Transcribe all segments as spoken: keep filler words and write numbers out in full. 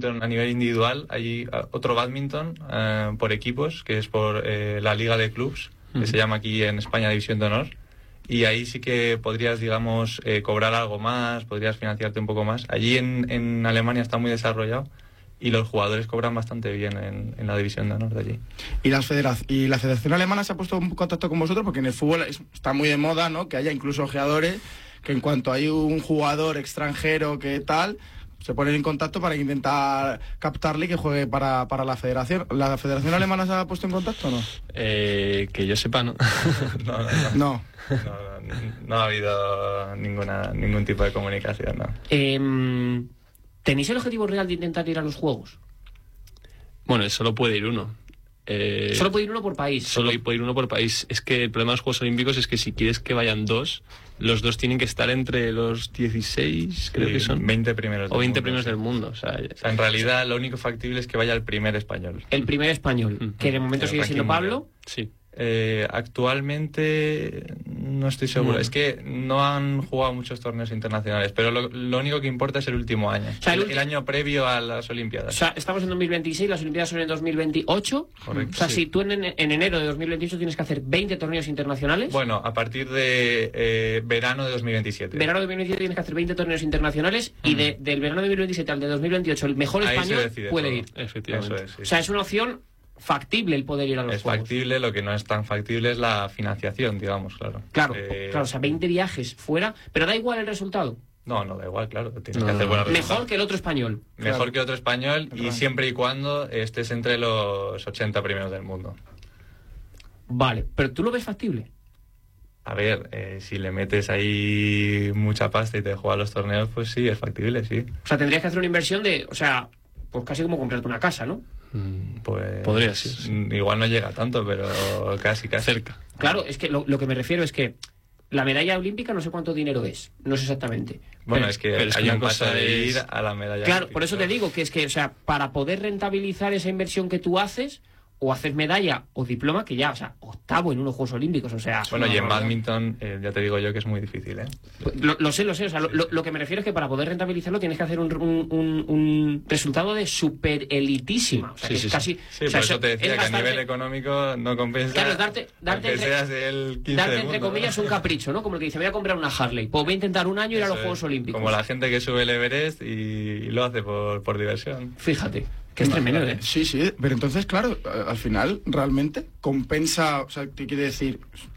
bádminton a nivel individual, hay otro bádminton eh, por equipos, que es por eh, la Liga de Clubs, que uh-huh. se llama aquí en España División de Honor. Y ahí sí que podrías, digamos, eh, cobrar algo más, podrías financiarte un poco más. Allí en, en Alemania está muy desarrollado y los jugadores cobran bastante bien en, en la División de Honor de allí. ¿Y, las federac- ¿Y la Federación Alemana se ha puesto en contacto con vosotros? Porque en el fútbol es, está muy de moda, ¿no? Que haya incluso ojeadores, que en cuanto hay un jugador extranjero que tal, se ponen en contacto para intentar captarle y que juegue para, para la Federación. ¿La Federación Alemana se ha puesto en contacto o no? Eh, que yo sepa, ¿no? no, no, no. no. No, no, no ha habido ninguna ningún tipo de comunicación, ¿no? Eh, ¿Tenéis el objetivo real de intentar ir a los Juegos? Bueno, solo puede ir uno. Eh, solo puede ir uno por país. Solo puede ir uno por país. Es que el problema de los Juegos Olímpicos es que si quieres que vayan dos, los dos tienen que estar entre los dieciséis, creo sí, que son. veinte primeros del o veinte mundo, primeros sí. del mundo. O sea, o sea, en realidad lo único factible es que vaya el primer español. El primer español, uh-huh. que de momento el sigue siendo Pablo. Mundial. Sí. Eh, actualmente no estoy seguro, mm. es que no han jugado muchos torneos internacionales, pero lo, lo único que importa es el último año, o sea, el, el, el año previo a las Olimpiadas. O sea, estamos en dos mil veintiséis, las Olimpiadas son en dos mil veintiocho. Correcto. O sea, sí. si tú en, en enero de dos mil veintiocho tienes que hacer veinte torneos internacionales. Bueno, a partir de eh, verano de dos mil veintisiete. Verano de dos mil veintisiete tienes que hacer veinte torneos internacionales mm. y de, del verano de dos mil veintisiete al de dos mil veintiocho el mejor Ahí español puede todo. ir. Efectivamente. Eso es, sí, o sea, sí. es una opción factible el poder ir a los es Juegos. Es factible, lo que no es tan factible es la financiación, digamos, claro. Claro, eh... claro, o sea, veinte viajes fuera, pero da igual el resultado. No, no da igual, claro, tienes no, que hacer buenos Mejor resultados. que el otro español. Mejor claro. que otro español y claro. siempre y cuando estés entre los ochenta primeros del mundo. Vale, pero ¿tú lo ves factible? A ver, eh, si le metes ahí mucha pasta y te juegas los torneos, pues sí, es factible, sí. O sea, tendrías que hacer una inversión de, o sea, pues casi como comprarte una casa, ¿no? Pues podría ser, sí. Igual no llega tanto, pero casi, casi. Cerca. Claro, es que lo, lo que me refiero es que la medalla olímpica no sé cuánto dinero es, no sé exactamente. Bueno, pero, es que pero es hay una un cosa paso de es... ir a la medalla Claro, olímpica, por eso claro. te digo que es que, o sea, para poder rentabilizar esa inversión que tú haces, o haces medalla o diploma, que ya, o sea, octavo en unos Juegos Olímpicos, o sea... Bueno, no, y en no, bádminton, eh, ya te digo yo que es muy difícil, ¿eh? Lo, lo sé, lo sé, o sea, lo, lo, lo que me refiero es que para poder rentabilizarlo tienes que hacer un, un, un, un resultado de super elitísima, o sea, sí, que sí, es casi... Sí, o sea, por eso te decía que bastante, a nivel económico no compensa. Claro, darte, darte que entre, seas el quince darte del entre mundo, comillas ¿no? un capricho, ¿no? Como el que dice, voy a comprar una Harley, pues voy a intentar un año ir a los Eso Juegos es, Olímpicos. Como la gente que sube el Everest y, y lo hace por, por diversión. Fíjate. Que es tremendo, ¿eh? Sí, sí, pero entonces, claro, al final, realmente compensa, o sea, ¿qué quiere decir?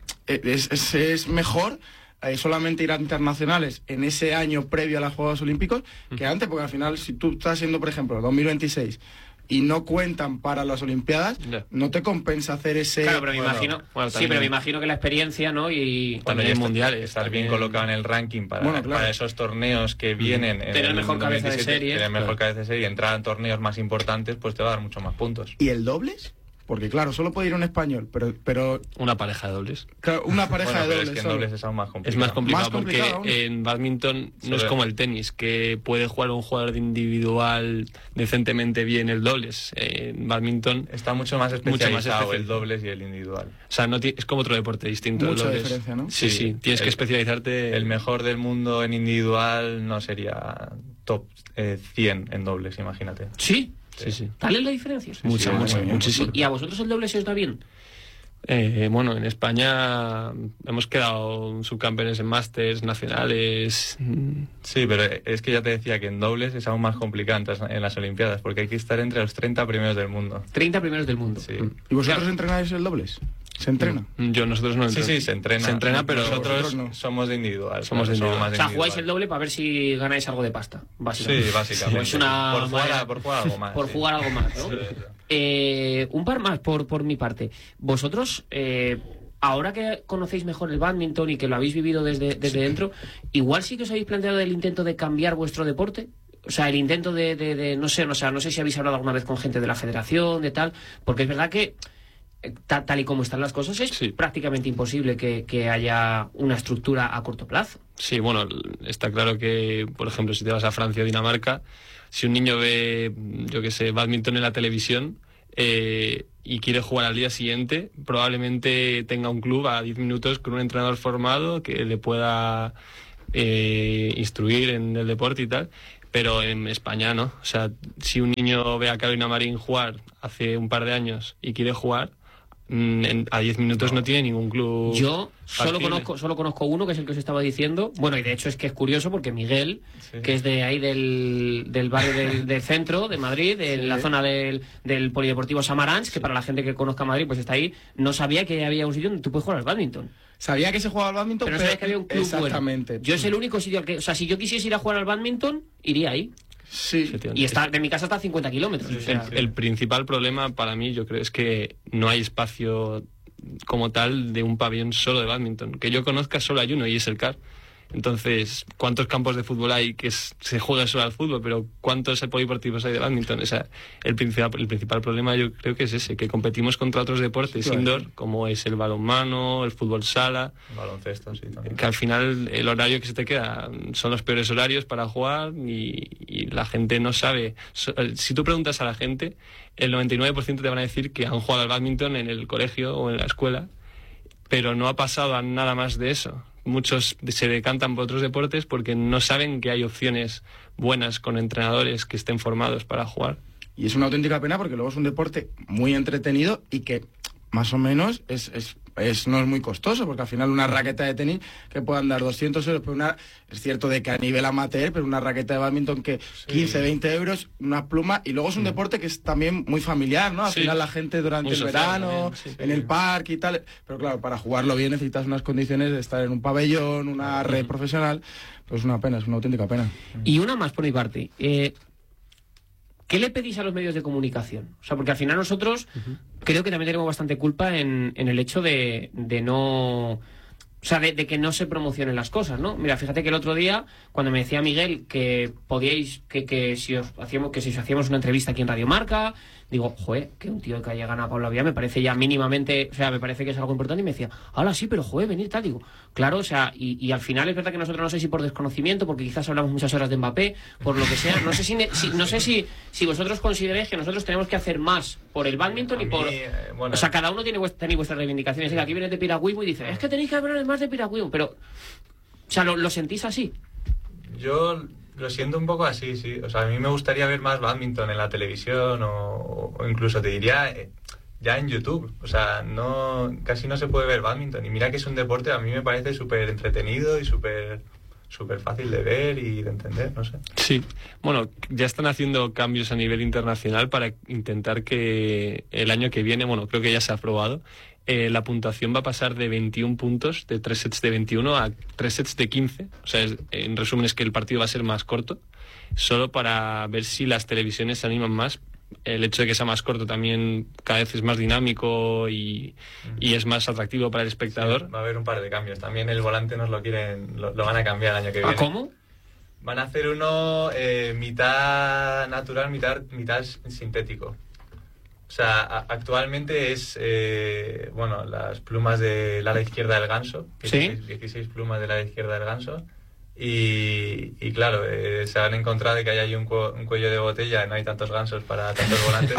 Es, es, es mejor eh, solamente ir a internacionales en ese año previo a los Juegos Olímpicos que antes, porque al final, si tú estás siendo, por ejemplo, dos mil veintiséis y no cuentan para las Olimpiadas, yeah. no te compensa hacer ese... Claro, pero me bueno, imagino, bueno, sí, pero me imagino que la experiencia, ¿no? Y Bueno, y en estar, mundiales, estar bien también. colocado en el ranking para, Bueno, claro. para esos torneos que vienen. En Tener el mejor cabeza de serie. Tener mejor Claro. cabeza de serie y entrar en torneos más importantes, pues te va a dar muchos más puntos. ¿Y el dobles? Porque claro, solo puede ir un español, pero, pero Una pareja de dobles. claro, una pareja Bueno, de pero dobles. es que en solo. dobles es aún más complicado. Es más complicado Más complicado porque aún. en badminton no Sobre- es como el tenis, que puede jugar un jugador de individual decentemente bien el dobles. En badminton, Está mucho más Mucho más especializado el especializado. dobles y el individual. o sea, no ti- es como otro deporte distinto. el Mucha dobles. diferencia, ¿no? Sí, sí, Sí, tienes que el- especializarte. El mejor del mundo en individual no sería top eh, cien en dobles, imagínate. Sí, Sí, sí. ¿tal es la diferencia? Mucha, sí, mucha, muy bien. muchísimo. ¿Y a vosotros el doble se os da bien? Eh, bueno, en España hemos quedado subcampeones en másters nacionales. mm, Sí, pero es que ya te decía que en dobles es aún más complicado en- en las Olimpiadas, porque hay que estar entre los treinta primeros del mundo. treinta primeros del mundo. Sí. ¿Y vosotros Claro. entrenáis el dobles? ¿Se entrena? Mm, Yo, nosotros no Sí, entrenamos. sí, se entrena. Se entrena, pero nosotros vosotros no. somos de individual. Somos de individual. más O sea, jugáis individual. el doble para ver si ganáis algo de pasta, Sí, básicamente. básicamente. Es una por, jugar, manera- a- por jugar algo más. Por sí. jugar algo más, ¿no? Sí, sí. Eh, un par más por, por mi parte. Vosotros, eh, ahora que conocéis mejor el bádminton y que lo habéis vivido desde, desde dentro, igual sí que os habéis planteado el intento de cambiar vuestro deporte. O sea, el intento de, de, de no sé, o sea, no sé si habéis hablado alguna vez con gente de la federación, de tal, porque es verdad que eh, ta- tal y como están las cosas es Sí. prácticamente imposible que, que haya una estructura a corto plazo. Sí, bueno, está claro que, por ejemplo, si te vas a Francia o Dinamarca, si un niño ve, yo qué sé, bádminton en la televisión eh, y quiere jugar al día siguiente, probablemente tenga un club a diez minutos con un entrenador formado que le pueda eh, instruir en el deporte y tal. pero en España no. O sea, si un niño ve a Carolina Marín jugar hace un par de años y quiere jugar, en, a diez minutos no. no tiene ningún club. Yo solo conozco, solo conozco uno, que es el que os estaba diciendo. Bueno, y de hecho es que es curioso porque Miguel, sí. que es de ahí del, del barrio del, del centro de Madrid, en sí. la zona del, del Polideportivo Samaranch, que para la gente que conozca Madrid pues está ahí, no sabía que había un sitio donde tú puedes jugar al bádminton. Sabía que se jugaba al bádminton, pero no sabía que había un club. Exactamente. Bueno. Yo es el único sitio al que, o sea, si yo quisiese ir a jugar al bádminton, iría ahí. Sí. Y está de mi casa hasta cincuenta kilómetros. Sí, o sea. el, el principal problema para mí, yo creo, es que no hay espacio como tal de un pabellón solo de bádminton. Que yo conozca, solo hay uno y es el C A R. Entonces, ¿cuántos campos de fútbol hay que es, se juega solo al fútbol? Pero ¿cuántos polideportivos hay de bádminton? O sea, el principal, el principal problema yo creo que es ese, que competimos contra otros deportes claro. indoor, como es el balonmano, el fútbol sala. El baloncesto, sí, también. Que al final el horario que se te queda son los peores horarios para jugar y, y la gente no sabe. Si tú preguntas a la gente, el noventa y nueve por ciento te van a decir que han jugado al bádminton en el colegio o en la escuela, pero no ha pasado a nada más de eso. Muchos se decantan por otros deportes porque no saben que hay opciones buenas con entrenadores que estén formados para jugar. Y es una auténtica pena porque luego es un deporte muy entretenido y que más o menos es, es, es no es muy costoso, porque al final una raqueta de tenis que puedan dar doscientos euros, pero una, es cierto de que a nivel amateur, pero una raqueta de bádminton que sí. quince, veinte euros, una pluma, y luego es un mm. deporte que es también muy familiar, ¿no? Al sí. final la gente durante muy el social, verano, sí, sí, en sí. el parque y tal, pero claro, para jugarlo bien necesitas unas condiciones de estar en un pabellón, una red mm. profesional, pues es una pena, es una auténtica pena. Y una más por mi parte, eh... ¿qué le pedís a los medios de comunicación? O sea, porque al final nosotros uh-huh. creo que también tenemos bastante culpa en, en el hecho de, de no... O sea, de, de que no se promocionen las cosas, ¿no? Mira, fíjate que el otro día, cuando me decía Miguel que podíais, que, que si os hacíamos, que si os hacíamos una entrevista aquí en Radio Marca, digo, joder, que un tío que haya ganado a Pablo Vía me parece ya mínimamente, o sea, me parece que es algo importante, y me decía, ahora sí, pero joder, venir tal, digo, claro, o sea, y, y al final es verdad que nosotros no sé si por desconocimiento, porque quizás hablamos muchas horas de Mbappé, por lo que sea, no sé si, si no sé si, si vosotros consideráis que nosotros tenemos que hacer más por el bádminton y por... Eh, bueno, o sea, cada uno tiene vuestra, tenéis vuestras reivindicaciones, y aquí viene de piragüismo y dice, es que tenéis que hablar más de piragüismo, pero, o sea, ¿lo, lo sentís así? Yo... Lo siento un poco así, sí. O sea, a mí me gustaría ver más bádminton en la televisión o, o incluso te diría eh, ya en YouTube. O sea, no casi no se puede ver bádminton. Y mira que es un deporte, a mí me parece súper entretenido y súper súper fácil de ver y de entender, no sé. Sí, bueno, ya están haciendo cambios a nivel internacional para intentar que el año que viene, bueno, creo que ya se ha aprobado, Eh, la puntuación va a pasar de veintiún puntos, de tres sets de veintiuno a tres sets de quince. O sea, es, en resumen es que el partido va a ser más corto, solo para ver si las televisiones se animan más. El hecho de que sea más corto también cada vez es más dinámico y, uh-huh. y es más atractivo para el espectador. Sí, va a haber un par de cambios. También el volante nos lo quieren, lo, lo van a cambiar el año que viene. ¿Ah, cómo? Van a hacer uno eh, mitad natural, mitad, mitad sintético. O sea, a, actualmente es, eh, bueno, las plumas del ala izquierda del ganso, dieciséis, ¿sí? dieciséis plumas del ala izquierda del ganso, y, y claro, eh, se han encontrado que hay ahí un, cu- un cuello de botella, no hay tantos gansos para tantos volantes,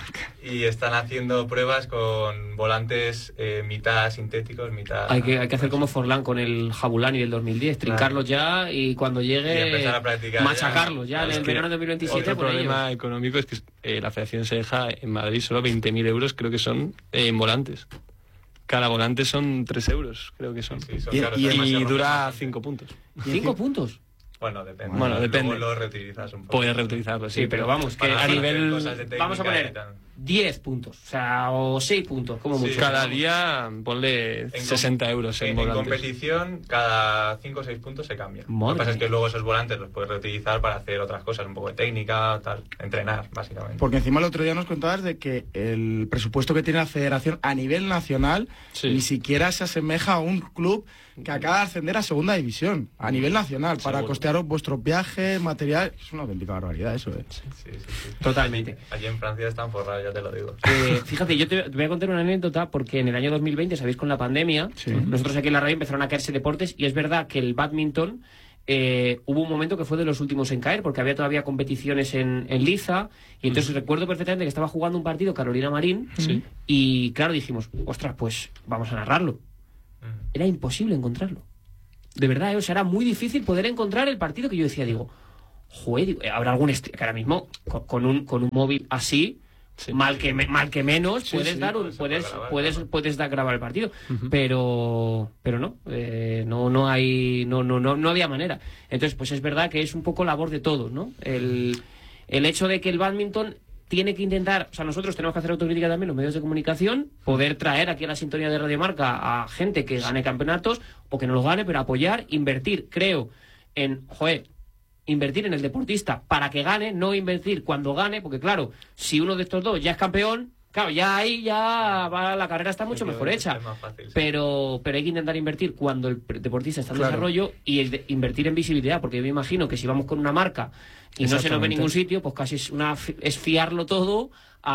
y están haciendo pruebas con volantes eh, mitad sintéticos, mitad... Hay que, hay que hacer como Forlán con el Jabulani del dos mil diez, trincarlos claro. ya y cuando llegue y empezar a practicar machacarlos ya, ya en el verano de dos mil veintisiete. Otro problema ellos. económico es que eh, la federación se deja en Madrid solo veinte mil euros, creo que son, eh, en volantes. Cada volante son tres euros, creo que son. Sí, son y, caros, y, y dura cinco puntos. ¿cinco puntos? Bueno, depende. Bueno, depende. Luego lo reutilizas un poco. Puedes reutilizarlo, sí, sí, pero vamos, que a nivel... Vamos a poner diez puntos, o sea, o seis puntos, como sí, mucho. Cada día ponle en sesenta com- euros en, en volantes. En competición, cada cinco o seis puntos se cambia. Madre. Lo que pasa es que luego esos volantes los puedes reutilizar para hacer otras cosas, un poco de técnica, tal, entrenar, básicamente. Porque encima el otro día nos contabas de que el presupuesto que tiene la federación a nivel nacional sí. ni siquiera se asemeja a un club que acaba de ascender a segunda división, a nivel nacional, para Seguro. costearos vuestros viajes, material. Es una auténtica barbaridad eso, ¿eh? Sí, sí, sí, sí. Totalmente. Allí en Francia están forrados, ya te lo digo. Eh, fíjate, yo te, te voy a contar una anécdota porque en el año dos mil veinte, sabéis, con la pandemia, sí. nosotros aquí en la radio empezaron a caerse deportes y es verdad que el bádminton eh, hubo un momento que fue de los últimos en caer porque había todavía competiciones en, en liza y entonces mm. recuerdo perfectamente que estaba jugando un partido Carolina Marín sí. y claro, dijimos, ostras, pues vamos a narrarlo. Era imposible encontrarlo. De verdad, ¿eh? O sea, era muy difícil poder encontrar el partido que yo decía, digo, joder, digo, habrá algún est- que ahora mismo con, con un con un móvil así, sí, mal que me, mal que menos sí, puedes sí, dar un puedes puedes grabar, puedes claro. puedes dar grabar el partido, Uh-huh. pero pero no, eh, no no hay no no no no había manera. Entonces, pues es verdad que es un poco labor de todos, ¿no? El el hecho de que el bádminton tiene que intentar, o sea, nosotros tenemos que hacer autocrítica también, los medios de comunicación, poder traer aquí a la sintonía de Radio Marca a gente que gane campeonatos o que no los gane, pero apoyar, invertir, creo, en, joder, invertir en el deportista para que gane, no invertir cuando gane, porque claro, si uno de estos dos ya es campeón, claro, ya ahí ya va, la carrera está mucho mejor hecha. Es más fácil, sí. Pero, pero hay que intentar invertir cuando el deportista está en Claro. desarrollo y el de- invertir en visibilidad, porque yo me imagino que si vamos con una marca y no se nos ve en Exactamente. ningún sitio, pues casi es, una, fi- es fiarlo todo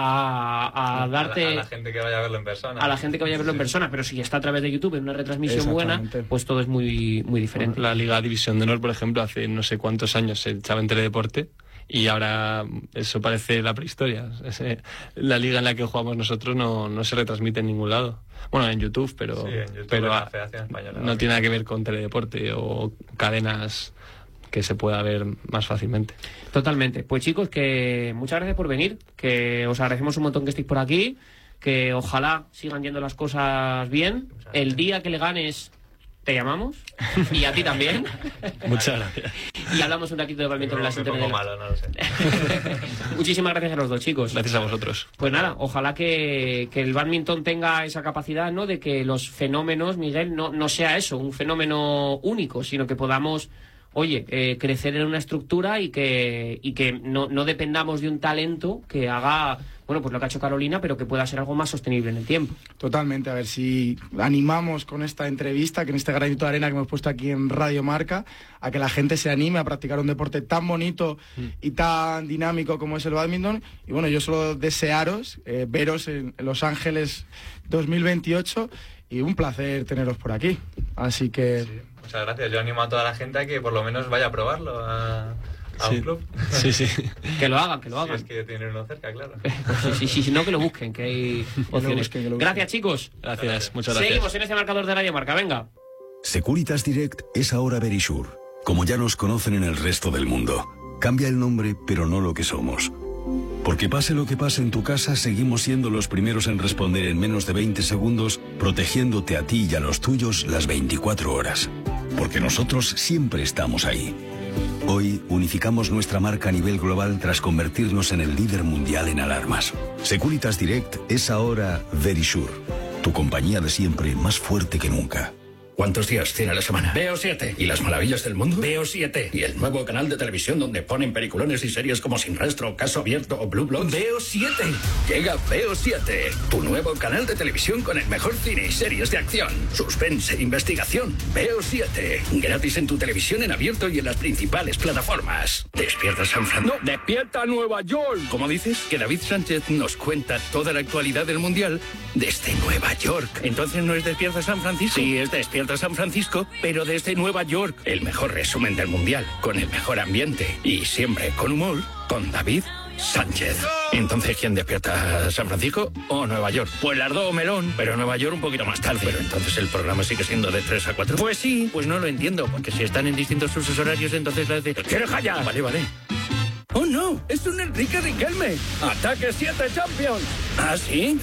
a, a darte... A la, a la gente que vaya a verlo en persona. a la gente que vaya a verlo en Sí. persona, pero si está a través de YouTube en una retransmisión buena, Exactamente. pues todo es muy muy diferente. La Liga División de Honor, por ejemplo, hace no sé cuántos años se echaba en Teledeporte y ahora eso parece la prehistoria. Ese- la liga en la que jugamos nosotros no, no se retransmite en ningún lado. Bueno, en YouTube, pero, Sí, en YouTube, pero en la a- Federación Española. no tiene nada que ver con Teledeporte o cadenas que se pueda ver más fácilmente. Totalmente. Pues chicos, que muchas gracias por venir, que os agradecemos un montón que estéis por aquí, que ojalá sigan yendo las cosas bien. El día que le ganes, te llamamos, y a ti también, Muchas gracias. y hablamos un ratito de badminton en la Me sintonía pongo de la- malo, no lo sé. Muchísimas gracias a los dos, chicos. Gracias a vosotros. Pues nada, ojalá que, que el bádminton tenga esa capacidad, ¿no? De que los fenómenos, Miguel, no, no sea eso, un fenómeno único, sino que podamos, oye, eh, crecer en una estructura y que, y que no, no dependamos de un talento que haga, bueno, pues lo que ha hecho Carolina, pero que pueda ser algo más sostenible en el tiempo. Totalmente, a ver si animamos con esta entrevista, con este granito de arena que hemos puesto aquí en Radio Marca, a que la gente se anime a practicar un deporte tan bonito y tan dinámico como es el bádminton. Y bueno, yo solo desearos eh, veros en, en Los Ángeles dos mil veintiocho y un placer teneros por aquí. Así que... Sí, muchas gracias. Yo animo a toda la gente a que por lo menos vaya a probarlo a, a Sí. un club. Sí, sí. Que lo hagan, que lo Si hagan. es que tiene uno cerca, claro. Pues sí, sí, sí, no, que lo busquen, que hay opciones. busquen, que lo busquen. Gracias, chicos. Gracias, muchas gracias. Seguimos en este marcador de Radio Marca, venga. Securitas Direct es ahora Verisure, como ya nos conocen en el resto del mundo. Cambia el nombre, pero no lo que somos. Porque pase lo que pase en tu casa, seguimos siendo los primeros en responder en menos de veinte segundos, protegiéndote a ti y a los tuyos las veinticuatro horas. Porque nosotros siempre estamos ahí. Hoy unificamos nuestra marca a nivel global tras convertirnos en el líder mundial en alarmas. Securitas Direct es ahora Verisure, tu compañía de siempre más fuerte que nunca. ¿Cuántos días tiene la semana? Veo siete. ¿Y las maravillas del mundo? Veo siete. ¿Y el nuevo canal de televisión donde ponen peliculones y series como Sin Rastro, Caso Abierto o Blue Bloods? Veo siete. Llega Veo siete, tu nuevo canal de televisión con el mejor cine y series de acción, suspense e investigación. Veo siete. Gratis en tu televisión en abierto y en las principales plataformas. Despierta San Francisco. No, despierta Nueva York. ¿Cómo dices? Que David Sánchez nos cuenta toda la actualidad del mundial desde Nueva York. Entonces no es Despierta San Francisco. Sí, es Despierta San Francisco, pero desde Nueva York. El mejor resumen del mundial, con el mejor ambiente y siempre con humor, con David Sánchez. Entonces, ¿quién despierta? ¿San Francisco o Nueva York? Pues las dos, melón, pero Nueva York un poquito más tarde. Pero entonces el programa sigue siendo de tres a cuatro. Pues sí, pues no lo entiendo, porque si están en distintos usos horarios, entonces la de... ¡Quiero callar! Vale, vale. ¡Oh, no! ¡Es un Enrique Riquelme! ¡Ataque siete Champions! ¿Ah, sí?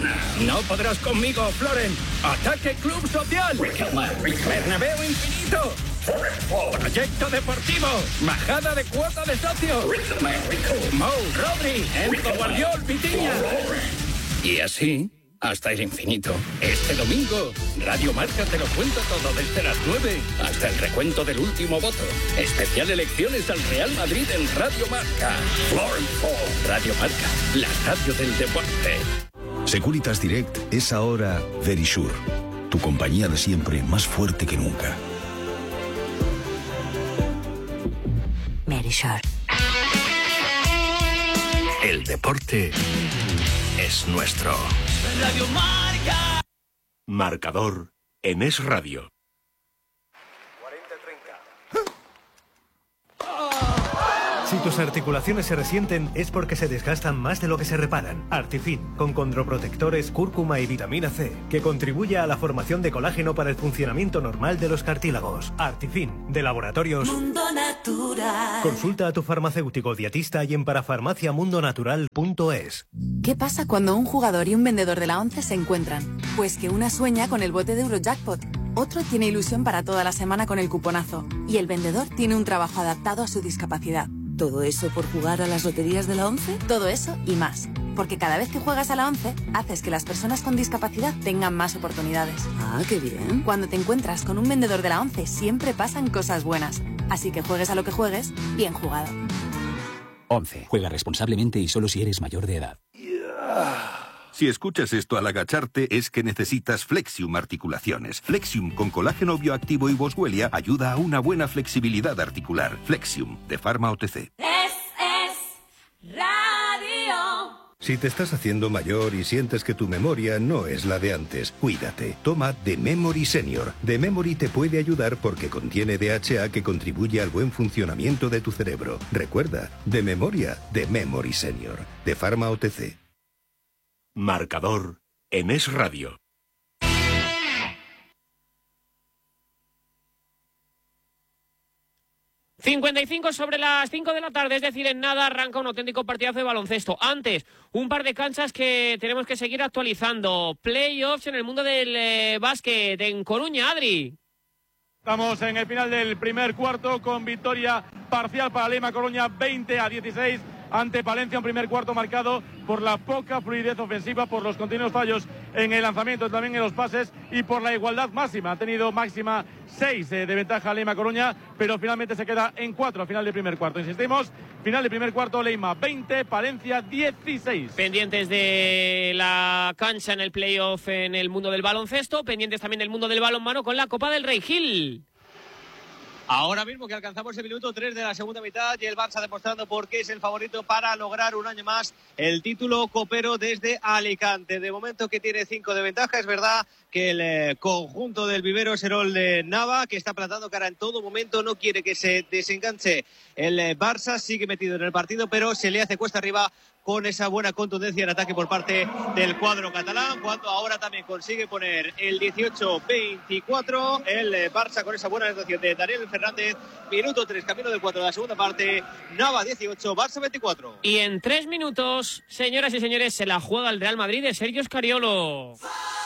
No podrás conmigo, Floren. ¡Ataque Club Social! ¡Bernabéu Infinito! ¡Proyecto Deportivo! ¡Bajada de cuota de socio! ¡Mou, Rodri! ¡Enzo Guardiol, Vitiña! Y así... hasta el infinito. Este domingo, Radio Marca te lo cuenta todo desde las nueve hasta el recuento del último voto. Especial elecciones al Real Madrid en Radio Marca. Radio Marca, la radio del deporte. Securitas Direct es ahora Verisure, tu compañía de siempre más fuerte que nunca. Verisure. El deporte es nuestro. Radio Marca. Marcador en Es Radio. Si tus articulaciones se resienten es porque se desgastan más de lo que se reparan. Artifin, con condroprotectores, cúrcuma y vitamina C, que contribuye a la formación de colágeno para el funcionamiento normal de los cartílagos. Artifin, de Laboratorios Mundo Natural. Consulta a tu farmacéutico dietista y en parafarmaciamundonatural punto es. ¿Qué pasa cuando un jugador y un vendedor de la ONCE se encuentran? Pues que una sueña con el bote de Eurojackpot, otro tiene ilusión para toda la semana con el cuponazo y el vendedor tiene un trabajo adaptado a su discapacidad. ¿Todo eso por jugar a las loterías de la ONCE? Todo eso y más. Porque cada vez que juegas a la ONCE, haces que las personas con discapacidad tengan más oportunidades. Ah, qué bien. Cuando te encuentras con un vendedor de la ONCE, siempre pasan cosas buenas. Así que juegues a lo que juegues, bien jugado. ONCE. Juega responsablemente y solo si eres mayor de edad. Si escuchas esto al agacharte es que necesitas Flexium Articulaciones. Flexium con colágeno bioactivo y boswellia ayuda a una buena flexibilidad articular. Flexium, de Pharma O T C. Es, es radio. Si te estás haciendo mayor y sientes que tu memoria no es la de antes, cuídate. Toma The Memory Senior. The Memory te puede ayudar porque contiene D H A que contribuye al buen funcionamiento de tu cerebro. Recuerda, de memoria, The Memory Senior. De Pharma O T C. Marcador en Es Radio. cincuenta y cinco sobre las cinco de la tarde, es decir, en nada arranca un auténtico partidazo de baloncesto. Antes, un par de canchas que tenemos que seguir actualizando. Playoffs en el mundo del eh, básquet en Coruña, Adri. Estamos en el final del primer cuarto con victoria parcial para Lema Coruña, veinte a dieciséis ante Palencia, un primer cuarto marcado por la poca fluidez ofensiva, por los continuos fallos en el lanzamiento, también en los pases y por la igualdad máxima. Ha tenido máxima seis eh, de ventaja Lema Coruña, pero finalmente se queda en cuatro al final del primer cuarto. Insistimos, final del primer cuarto, Lema veinte, Palencia dieciséis. Pendientes de la cancha en el playoff en el mundo del baloncesto, pendientes también del mundo del balonmano con la Copa del Rey. Gil. Ahora mismo que alcanzamos el minuto tres de la segunda mitad y el Barça demostrando por qué es el favorito para lograr un año más el título copero desde Alicante. De momento que tiene cinco de ventaja, es verdad que el eh, conjunto del vivero Serol de Nava, que está plantando cara en todo momento, no quiere que se desenganche el eh, Barça, sigue metido en el partido, pero se le hace cuesta arriba con esa buena contundencia en ataque por parte del cuadro catalán, cuando ahora también consigue poner el dieciocho veinticuatro, el eh, Barça con esa buena anotación de Daniel Fernández, minuto tres, camino del cuatro de la segunda parte, Nava dieciocho, Barça veinticuatro. Y en tres minutos, señoras y señores, se la juega el Real Madrid de Sergio Scariolo.